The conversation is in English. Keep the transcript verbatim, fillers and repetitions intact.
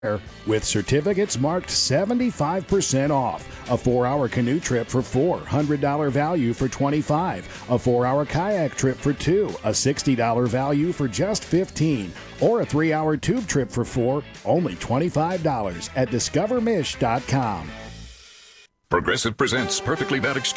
with certificates marked seventy-five percent off. A four-hour canoe trip for four, one hundred dollars value for twenty-five dollars. A four-hour kayak trip for two, a sixty dollars value for just fifteen dollars. Or a three-hour tube trip for four, only twenty-five dollars at discover mish dot com. Progressive presents Perfectly Bad Excuses.